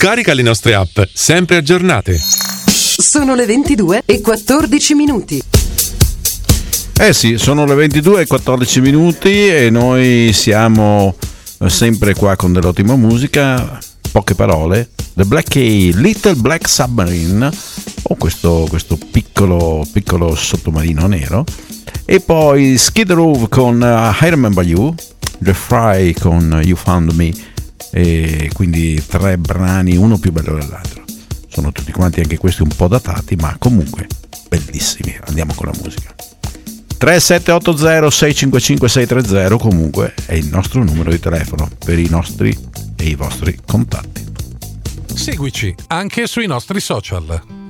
Scarica le nostre app, sempre aggiornate. Sono le 22:14. Sì, sono le 22:14 e noi siamo sempre qua con dell'ottima musica. Poche parole. The Black Keys, Little Black Submarine, o questo piccolo sottomarino nero. E poi Skid Row con I Remember You, The Fry con You Found Me, e quindi 3 brani, uno più bello dell'altro. Sono tutti quanti anche questi un po' datati, ma comunque bellissimi. Andiamo con la musica. 3780 655 630 comunque è il nostro numero di telefono per i nostri e i vostri contatti. Seguici anche sui nostri social.